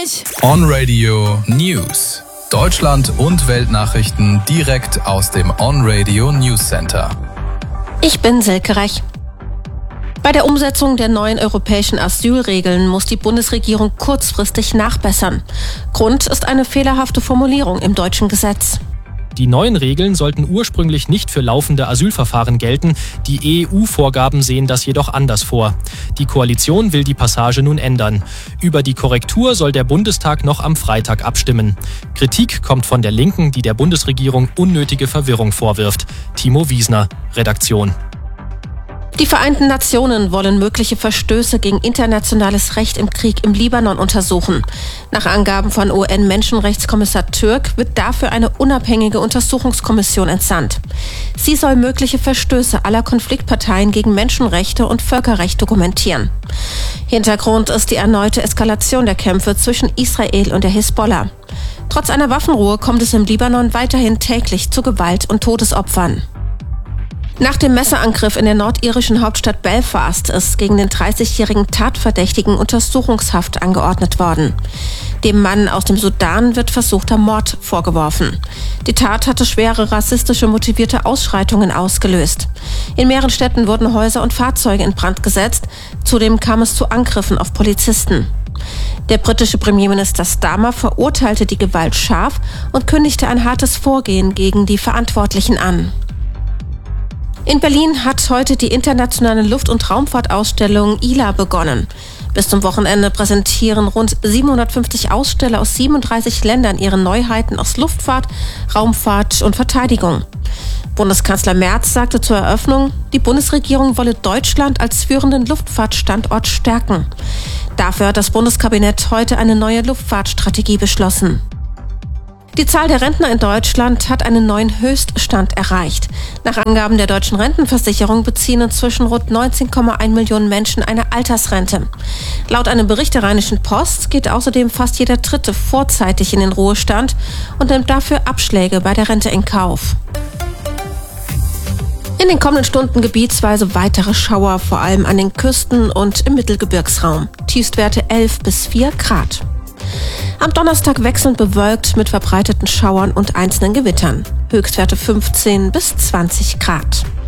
wichtig. On Radio News. Deutschland und Weltnachrichten direkt aus dem On Radio News Center. Ich bin Silke Rech. Bei der Umsetzung der neuen europäischen Asylregeln muss die Bundesregierung kurzfristig nachbessern. Grund ist eine fehlerhafte Formulierung im deutschen Gesetz. Die neuen Regeln sollten ursprünglich nicht für laufende Asylverfahren gelten. Die EU-Vorgaben sehen das jedoch anders vor. Die Koalition will die Passage nun ändern. Über die Korrektur soll der Bundestag noch am Freitag abstimmen. Kritik kommt von der Linken, die der Bundesregierung unnötige Verwirrung vorwirft. Timo Wiesner, Redaktion. Die Vereinten Nationen wollen mögliche Verstöße gegen internationales Recht im Krieg im Libanon untersuchen. Nach Angaben von UN-Menschenrechtskommissar Türk wird dafür eine unabhängige Untersuchungskommission entsandt. Sie soll mögliche Verstöße aller Konfliktparteien gegen Menschenrechte und Völkerrecht dokumentieren. Hintergrund ist die erneute Eskalation der Kämpfe zwischen Israel und der Hisbollah. Trotz einer Waffenruhe kommt es im Libanon weiterhin täglich zu Gewalt und Todesopfern. Nach dem Messerangriff in der nordirischen Hauptstadt Belfast ist gegen den 30-jährigen Tatverdächtigen Untersuchungshaft angeordnet worden. Dem Mann aus dem Sudan wird versuchter Mord vorgeworfen. Die Tat hatte schwere rassistische motivierte Ausschreitungen ausgelöst. In mehreren Städten wurden Häuser und Fahrzeuge in Brand gesetzt. Zudem kam es zu Angriffen auf Polizisten. Der britische Premierminister Starmer verurteilte die Gewalt scharf und kündigte ein hartes Vorgehen gegen die Verantwortlichen an. In Berlin hat heute die internationale Luft- und Raumfahrtausstellung ILA begonnen. Bis zum Wochenende präsentieren rund 750 Aussteller aus 37 Ländern ihre Neuheiten aus Luftfahrt, Raumfahrt und Verteidigung. Bundeskanzler Merz sagte zur Eröffnung, die Bundesregierung wolle Deutschland als führenden Luftfahrtstandort stärken. Dafür hat das Bundeskabinett heute eine neue Luftfahrtstrategie beschlossen. Die Zahl der Rentner in Deutschland hat einen neuen Höchststand erreicht. Nach Angaben der Deutschen Rentenversicherung beziehen inzwischen rund 19,1 Millionen Menschen eine Altersrente. Laut einem Bericht der Rheinischen Post geht außerdem fast jeder Dritte vorzeitig in den Ruhestand und nimmt dafür Abschläge bei der Rente in Kauf. In den kommenden Stunden gebietsweise weitere Schauer, vor allem an den Küsten und im Mittelgebirgsraum. Tiefstwerte 11 bis 4 Grad. Am Donnerstag wechselnd bewölkt mit verbreiteten Schauern und einzelnen Gewittern. Höchstwerte 15 bis 20 Grad.